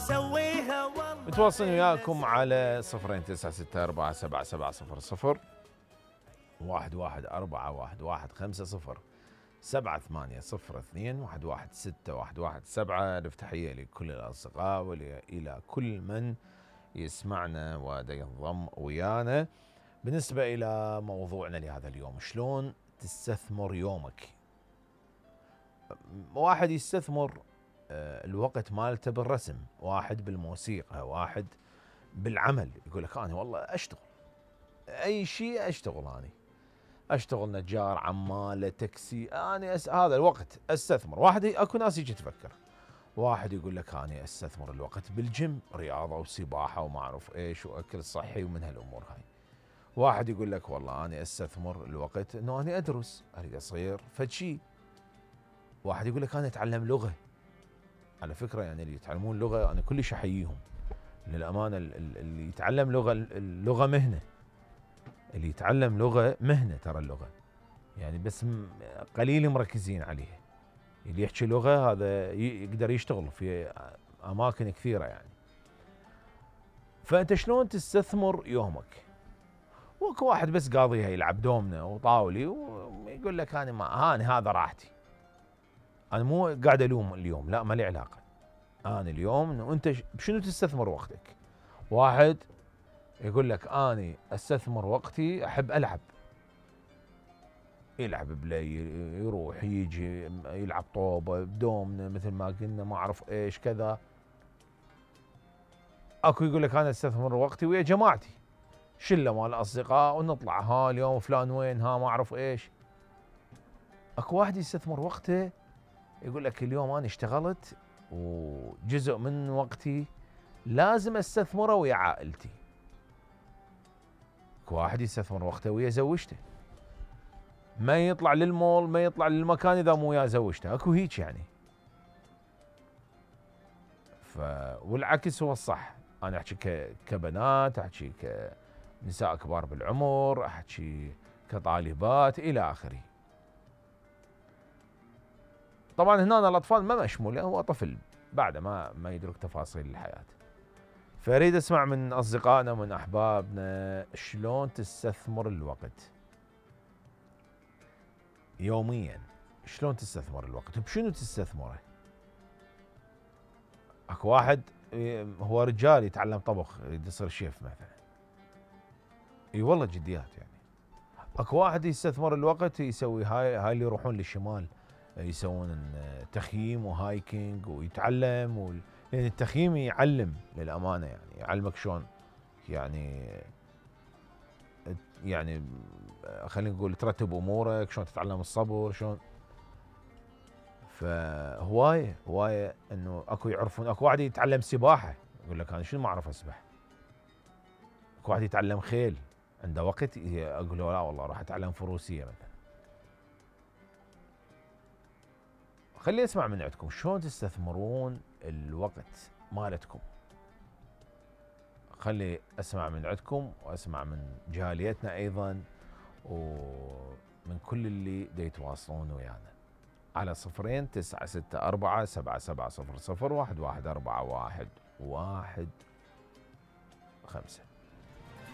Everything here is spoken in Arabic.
اسويها والله. متواصلين وياكم على 0964777000 114115 78002116117. نفتحية لكل الأصدقاء وإلى كل من يسمعنا ودا ينضم ويانا. بالنسبة إلى موضوعنا لهذا اليوم، شلون تستثمر يومك؟ واحد يستثمر الوقت مالته بالرسم، واحد بالموسيقى، واحد بالعمل. يقول لك أنا والله أشتغل أي شيء، أشتغل أشتغل نجار، عمالة، تاكسي، أنا هذا الوقت أستثمر. واحد أكو ناس يجي تفكر، واحد يقول لك أنا أستثمر الوقت بالجيم، رياضة وسباحة وما أعرف إيش وأكل صحي ومن هالأمور هاي. واحد يقول لك والله أنا أستثمر الوقت إنه أنا أدرس، أريد أصير فد شيء. واحد يقول لك أنا أتعلم لغة. على فكرة يعني اللي يتعلمون لغة أنا كلش أحييهم للأمانة. اللي يتعلم لغة، اللغة مهنة، اللي يتعلم لغة مهنة، ترى اللغة يعني بس قليل مركزين عليها. اللي يحكي لغة هذا يقدر يشتغل في أماكن كثيرة يعني. فأنت شلون تستثمر يومك؟ وكو واحد بس قاضيها يلعب دومنة وطاولي ويقول لك أنا هذا راحتي، أنا مو قاعد ألوم اليوم، لا ما لي علاقة. أنا اليوم إنه أنت بشنو تستثمر وقتك؟ واحد يقول لك أنا أستثمر وقتي، أحب ألعب، يلعب بلاي، يروح يجي يلعب طوبة دومنة مثل ما قلنا، ما أعرف إيش كذا. أكو يقول لك أنا أستثمر وقتي ويا جماعتي، شلة مال أصدقاء ونطلع، ها اليوم فلان وين، ها ما أعرف إيش. أكو واحد يستثمر وقته يقول لك اليوم أنا اشتغلت وجزء من وقتي لازم استثمره ويا عائلتي. اكو واحد يستثمر وقته ويا زوجته، ما يطلع للمول، ما يطلع للمكان اذا مو ويا زوجته. اكو هيك يعني. والعكس هو الصح. انا احكي كبنات، احكي كنساء كبار بالعمر، احكي كطالبات الى اخره. طبعا هنا الاطفال ما مشموله، هو طفل بعد ما يدرك تفاصيل الحياه. فاريد اسمع من اصدقائنا ومن احبابنا شلون تستثمر الوقت يوميا. شلون تستثمر الوقت وبشنو تستثمره؟ اكو واحد هو رجال يتعلم طبخ، يريد يصير شيف مثلا، اي والله جديات يعني. اكو واحد يستثمر الوقت يسوي هاي اللي يروحون للشمال يسوون تخييم وهايكينج ويتعلم لان التخييم يعلم للامانه، يعني يعلمك شلون يعني خلينا نقول ترتب امورك، شلون تتعلم الصبر، شلون. فهوايه انه اكو يعرفون. اكو واحد يتعلم سباحه يقول لك انا شنو ما اعرف اسبح. اكو واحد يتعلم خيل، عنده وقت اقول له لا والله راح اتعلم فروسيه مثلا. خليني اسمع من عندكم شلون تستثمرون الوقت مالتكم. خلي اسمع من عندكم واسمع من جاليتنا ايضا ومن كل اللي يتواصلون ويانا على 0964777001141115.